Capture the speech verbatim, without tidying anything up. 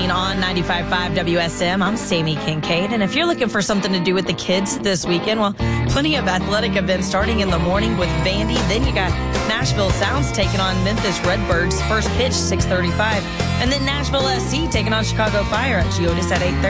morning on ninety-five point five W S M. I'm Sammy Kincaid. And if you're looking for something to do with the kids this weekend, well, plenty of athletic events starting in the morning with Vandy. Then you got Nashville Sounds taking on Memphis Redbirds. First pitch, six thirty-five. And then Nashville S C taking on Chicago Fire at Geodis at eight thirty.